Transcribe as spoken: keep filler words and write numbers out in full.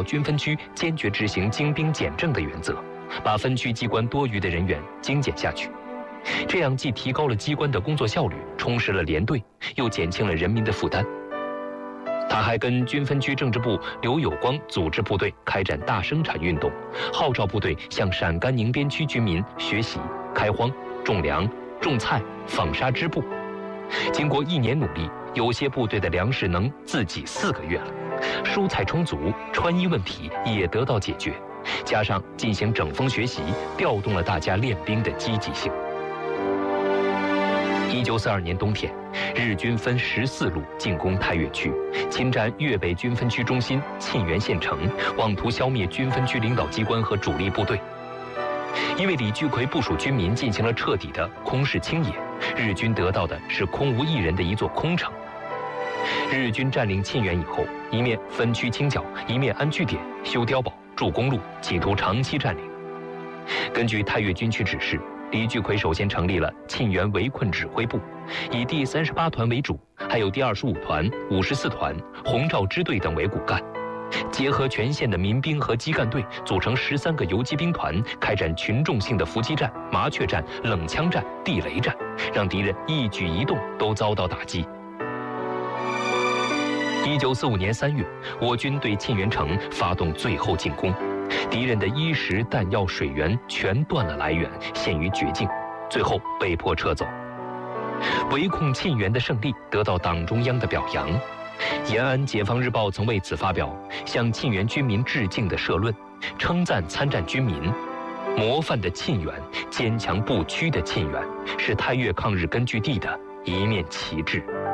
军分区坚决执行精兵简政的原则，把分区机关多余的人员精简下去。这样既提高了机关的工作效率，充实了连队，又减轻了人民的负担。他还跟军分区政治部刘有光组织部队开展大生产运动，号召部队向陕甘宁边区居民学习开荒、种粮、种菜、纺纱织布。经过一年努力，有些部队的粮食能自给四个月了，蔬菜充足，穿衣问题也得到解决。加上进行整风学习，调动了大家练兵的积极性。一九四二年冬天，日军分十四路进攻太岳区，侵占粤北军分区中心沁源县城，妄图消灭军分区领导机关和主力部队。因为李聚奎部署军民进行了彻底的空势清野，日军得到的是空无一人的一座空城。日军占领沁源以后，一面分区清剿，一面安据点、修碉堡、筑公路，企图长期占领。根据太岳军区指示，李聚奎首先成立了沁源围困指挥部，以第三十八团为主，还有第二十五团、五十四团、红兆支队等为骨干，结合全县的民兵和基干队，组成十三个游击兵团，开展群众性的伏击战、麻雀战、冷枪战、地雷战，让敌人一举一动都遭到打击。一九四五年三月，我军对沁源城发动最后进攻，敌人的衣食、弹药、水源全断了来源，陷于绝境，最后被迫撤走。围控沁源的胜利得到党中央的表扬。延安解放日报曾为此发表向沁源军民致敬的社论，称赞参战军民。模范的沁源，坚强不屈的沁源，是太岳抗日根据地的一面旗帜。